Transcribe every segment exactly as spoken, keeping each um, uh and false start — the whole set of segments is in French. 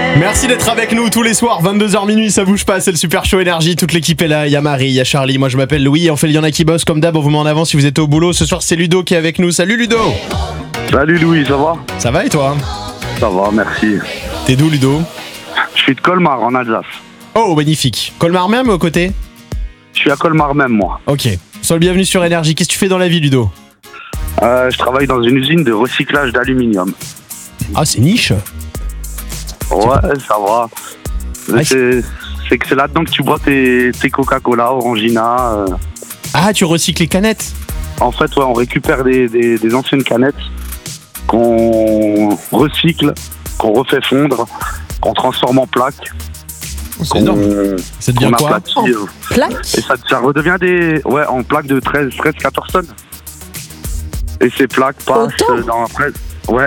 Merci d'être avec nous tous les soirs, vingt-deux heures minuit, ça bouge pas, c'est le Super Show Énergie, toute l'équipe est là, il y a Marie, il y a Charlie, moi je m'appelle Louis, et on fait le Y'en a qui bosse comme d'hab, on vous met en avant si vous êtes au boulot. Ce soir c'est Ludo qui est avec nous, salut Ludo. Salut Louis, ça va? Ça va et toi? Ça va, merci. T'es d'où Ludo? Je suis de Colmar en Alsace. Oh magnifique, Colmar même ou à côté? Je suis à Colmar même moi. Ok, sois le bienvenu sur Énergie, qu'est-ce que tu fais dans la vie Ludo? Euh, je travaille dans une usine de recyclage d'aluminium. Ah c'est niche. Ouais, ça va. Ah, c'est, c'est que c'est là-dedans que tu bois tes, tes Coca-Cola, Orangina. Euh. Ah tu recycles les canettes? En fait, ouais, on récupère des, des, des anciennes canettes qu'on recycle, qu'on refait fondre, qu'on transforme en plaques. C'est énorme. Ça devient quoi? Aplatit, euh, Plaque? Et ça, ça redevient des... Ouais, en plaques de treize à quatorze tonnes. Et ces plaques passent Autant dans... Après, ouais.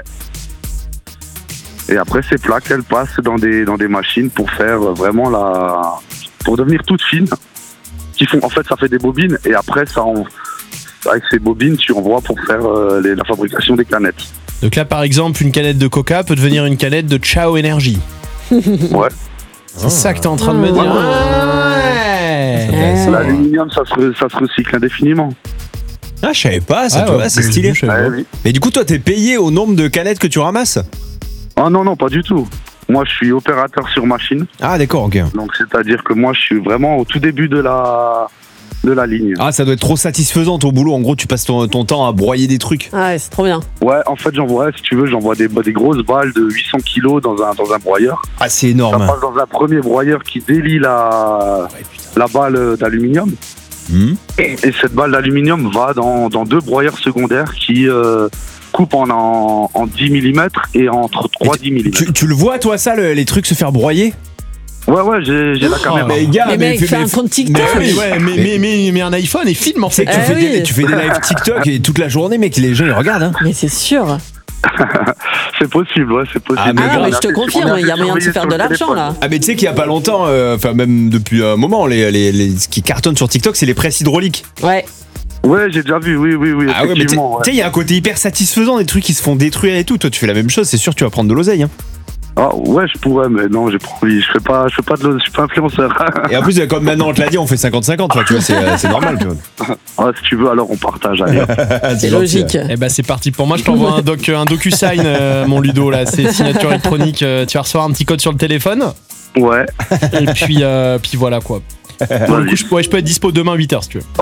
Et après, ces plaques, elles passent dans des, dans des machines pour faire vraiment la... Pour devenir toutes fines. Qui font... En fait, ça fait des bobines. Et après, ça en... avec ces bobines, tu envoies pour faire euh, les, la fabrication des canettes. Donc là par exemple, une canette de Coca peut devenir une canette de Ciao Énergie. Ouais. C'est ça que t'es en train de me dire. Ouais. Ouais. L'aluminium, ça se, ça se recycle indéfiniment. Ah, je savais pas, ça, Ah, tu ouais, vois, c'est je- stylé. je savais Ouais, pas. oui. Mais du coup, toi, t'es payé au nombre de canettes que tu ramasses? Ah non, non, pas du tout. Moi, je suis opérateur sur machine. Ah, d'accord, ok. Donc, c'est-à-dire que moi, je suis vraiment au tout début de la, de la ligne. Ah, ça doit être trop satisfaisant ton boulot. En gros, tu passes ton, ton temps à broyer des trucs. Ah ouais, c'est trop bien. Ouais, en fait, j'envoie, si tu veux, j'envoie des, des grosses balles de huit cents kilos dans un, dans un broyeur. Ah, c'est Ça énorme. passe dans un premier broyeur qui délie la, la balle d'aluminium. Hmm. Et cette balle d'aluminium va dans, dans deux broyeurs secondaires qui euh, coupent en, en, en dix millimètres et entre trois à dix millimètres. Tu, tu le vois, toi, ça, le- les trucs se faire broyer? Ouais, ouais, j'ai, j'ai la caméra. Mais gars, Mais mec, fais un compte TikTok. Mais, oui, ouais, mais, mais, mais, mais un iPhone et filme en fait. Tu, Eh fais oui. des, tu fais des lives TikTok et toute la journée, mec, les gens ils regardent. Hein. Mais c'est sûr. C'est possible, ouais, c'est possible. Ah, mais Ah, grave. mais je te confirme, il y a moyen de se faire de l'argent là. Ah, mais tu sais qu'il y a pas longtemps, euh, enfin même depuis un moment, les, les, les, ce qui cartonne sur TikTok, c'est les presses hydrauliques. Ouais. Ouais, j'ai déjà vu, oui, oui, oui, Ah ouais, mais tu sais, effectivement. tu sais, il y a un côté hyper satisfaisant, des trucs qui se font détruire et tout. Toi, tu fais la même chose, c'est sûr, tu vas prendre de l'oseille. Hein. Ah, ouais, je pourrais, mais non, j'ai pas envie. Je fais pas, je fais pas de l'eau, je suis pas influenceur. Et en plus, comme maintenant on te l'a dit, on fait cinquante cinquante, tu vois, c'est, euh, c'est normal. Tu vois. Ah, si tu veux, alors on partage. Allez. C'est gentil, logique. Eh ben c'est parti pour moi, je t'envoie un doc, un DocuSign, euh, mon Ludo là, c'est signature électronique. euh, tu vas recevoir un petit code sur le téléphone. Ouais. Et puis, euh, puis voilà quoi. Pour le coup, je, ouais, je peux être dispo demain huit heures si tu veux.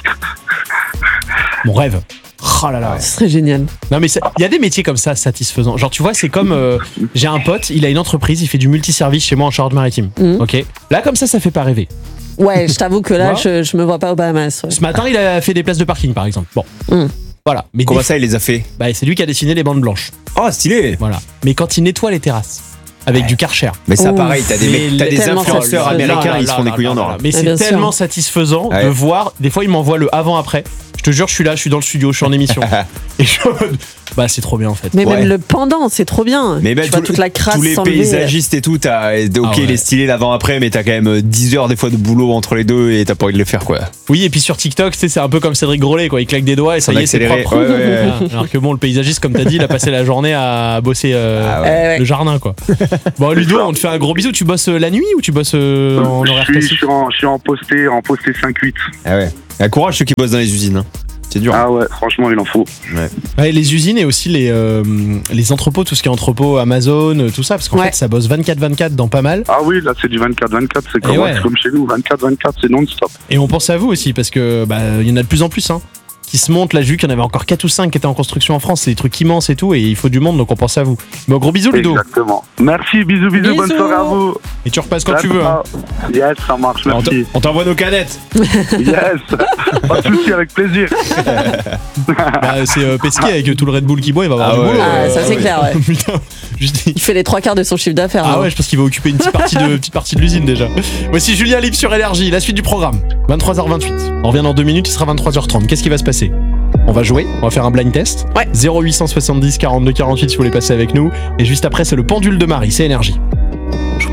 Mon rêve. Oh là là. Ce serait génial. Non mais il y a des métiers comme ça satisfaisants. Genre tu vois, c'est comme euh, j'ai un pote, il a une entreprise, il fait du multiservice chez moi en Charente-Maritime. Mhm. Ok. Là comme ça, ça fait pas rêver. Ouais, je t'avoue que là, Ouais. je, je me vois pas aux Bahamas. Ouais. Ce matin, il a fait des places de parking par exemple. Bon. Mhm. Voilà. Mais Comment des- ça, il les a fait? bah, c'est lui qui a dessiné les bandes blanches. Oh, stylé! Voilà. Mais quand il nettoie les terrasses avec du Karcher. Mais ça, Ouf. pareil, t'as des, mecs, t'as des Tellement influenceurs satisfaisant. américains, Là, ils se là, font des là, couilles en là, or. là. là. Mais Ah, c'est bien sûr. tellement satisfaisant Ouais. de voir. Des fois, il m'envoie le avant-après. Je te jure, je suis là, je suis dans le studio, je suis en émission. Et je. Bah, c'est trop bien en fait. Mais Ouais. même le pendant, c'est trop bien. Mais ben, tu vois tout- toute la crasse tous les s'enlever. paysagistes et tout, t'as, ok, Ah ouais. il est stylé l'avant-après, mais t'as quand même dix heures des fois de boulot entre les deux et t'as pas envie de les faire, quoi. Oui, et puis sur TikTok, tu sais, c'est un peu comme Cédric Grolet, quoi. Il claque des doigts et ça En y est, c'est accéléré. propre. Ouais, ouais, ouais. Voilà. Alors que bon, le paysagiste, comme t'as dit, il a passé la journée à bosser euh, Ah ouais. Eh ouais. le jardin, quoi. Bon, Ludo, on te fait un gros bisou. Tu bosses euh, la nuit ou tu bosses euh, en horaire je, suis, je, classique suis en, je suis en posté, en posté cinq huit. Ah ouais. Ah, courage ceux qui bossent dans les usines. Hein. C'est dur. Ah ouais, franchement, il en faut. Ouais, les usines et aussi les, euh, les entrepôts, tout ce qui est entrepôt, Amazon, euh, tout ça, parce qu'en Ouais. fait, ça bosse vingt-quatre vingt-quatre dans pas mal. Ah oui, là, c'est du vingt-quatre vingt-quatre. C'est comme, ouais. c'est comme chez nous. vingt-quatre vingt-quatre, c'est non-stop. Et on pense à vous aussi, parce que bah, il y en a de plus en plus, hein, qui se montent. Là, j'ai vu qu'il y en avait encore quatre ou cinq qui étaient en construction en France. C'est des trucs immenses et tout, et il faut du monde, donc on pense à vous. Bon, gros bisous, Ludo. Exactement. Merci, bisous, bisous, Bisous. bonne soirée à vous. Et tu repasses quand tu veux. Hein. Yes, ça marche, On t'en- merci. on t'envoie nos canettes. Yes, pas de soucis, avec plaisir. Bah, c'est euh, Pesquet avec tout le Red Bull qui boit, il va avoir Ah du ouais. boulot. Ah, ça, c'est clair, ouais. Putain, je dis. Il fait les trois quarts de son chiffre d'affaires. Ah hein. ouais, je pense qu'il va occuper une petite partie de, petite partie de l'usine déjà. Voici Julien Libre sur Énergie, la suite du programme. vingt-trois heures vingt-huit. On revient dans deux minutes, il sera vingt-trois heures trente. Qu'est-ce qui va se passer? On va jouer, on va faire un blind test. Ouais. zéro huit cent soixante-dix quarante-deux quarante-huit si vous voulez passer avec nous. Et juste après, c'est le pendule de Marie, c'est Énergie.